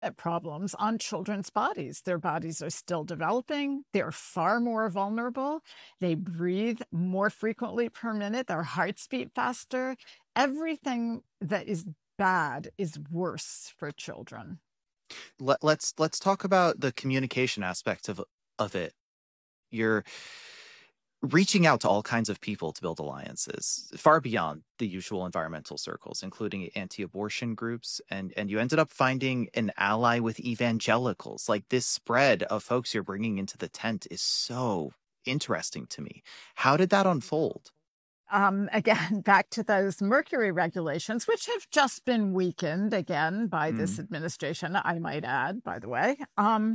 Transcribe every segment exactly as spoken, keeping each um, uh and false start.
problems on children's bodies. Their bodies are still developing. They're far more vulnerable. They breathe more frequently per minute. Their hearts beat faster. Everything that is bad is worse for children. Let, let's let's talk about the communication aspect of of it. You're reaching out to all kinds of people to build alliances, far beyond the usual environmental circles, including anti-abortion groups, and and you ended up finding an ally with evangelicals. Like, this spread of folks you're bringing into the tent is so interesting to me. How did that unfold? Um, again, back to those mercury regulations, which have just been weakened again by mm. this administration, I might add, by the way. Um,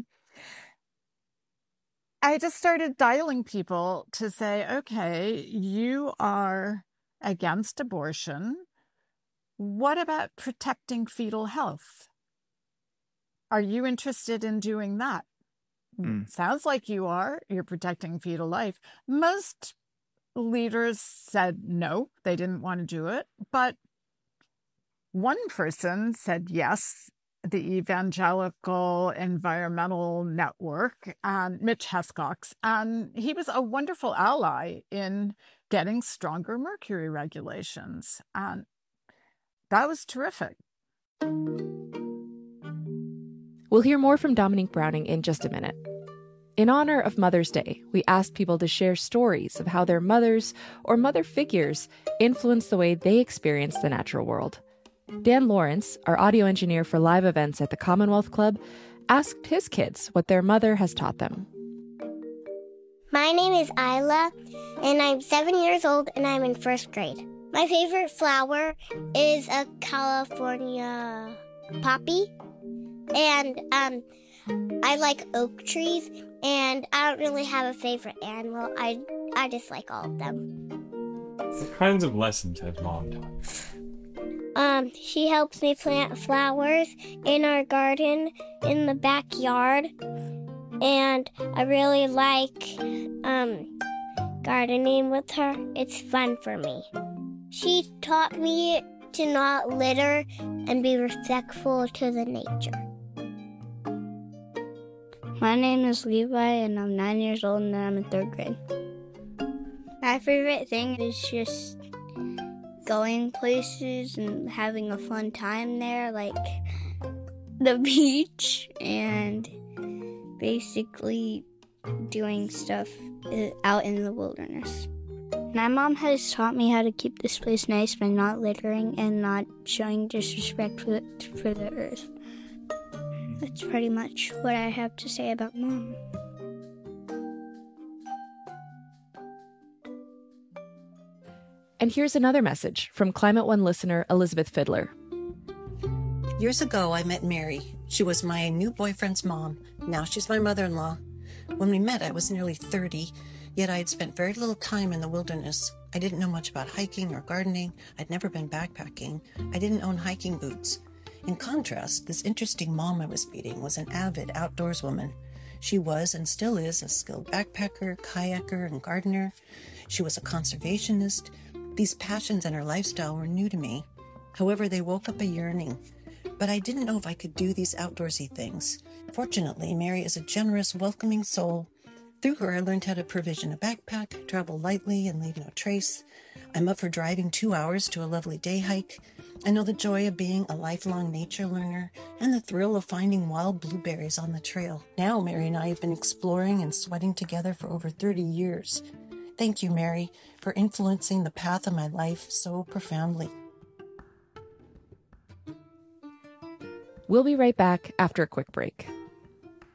I just started dialing people to say, okay, you are against abortion. What about protecting fetal health? Are you interested in doing that? Mm. Sounds like you are. You're protecting fetal life. Most leaders said no, they didn't want to do it. But one person said yes, the Evangelical Environmental Network, and Mitch Hescox. And he was a wonderful ally in getting stronger mercury regulations. And that was terrific. We'll hear more from Dominique Browning in just a minute. In honor of Mother's Day, we asked people to share stories of how their mothers or mother figures influenced the way they experience the natural world. Dan Lawrence, our audio engineer for live events at the Commonwealth Club, asked his kids what their mother has taught them. My name is Isla, and I'm seven years old, and I'm in first grade. My favorite flower is a California poppy, and um, I like oak trees, and I don't really have a favorite animal. I I just like all of them. What kinds of lessons has Mom taught? Um, she helps me plant flowers in our garden in the backyard, and I really like um, gardening with her. It's fun for me. She taught me to not litter and be respectful to the nature. My name is Levi, and I'm nine years old, and I'm in third grade. My favorite thing is just going places and having a fun time there, like the beach, and basically doing stuff out in the wilderness. My mom has taught me how to keep this place nice by not littering and not showing disrespect for the, for the earth. That's pretty much what I have to say about Mom. And here's another message from Climate One listener Elizabeth Fiddler. Years ago, I met Mary. She was my new boyfriend's mom. Now she's my mother-in-law. When we met, I was nearly thirty, yet I had spent very little time in the wilderness. I didn't know much about hiking or gardening. I'd never been backpacking. I didn't own hiking boots. In contrast, this interesting mom I was meeting was an avid outdoorswoman. She was and still is a skilled backpacker, kayaker, and gardener. She was a conservationist. These passions and her lifestyle were new to me. However, they woke up a yearning. But I didn't know if I could do these outdoorsy things. Fortunately, Mary is a generous, welcoming soul. Through her, I learned how to provision a backpack, travel lightly, and leave no trace. I'm up for driving two hours to a lovely day hike. I know the joy of being a lifelong nature learner and the thrill of finding wild blueberries on the trail. Now, Mary and I have been exploring and sweating together for over thirty years. Thank you, Mary, for influencing the path of my life so profoundly. We'll be right back after a quick break.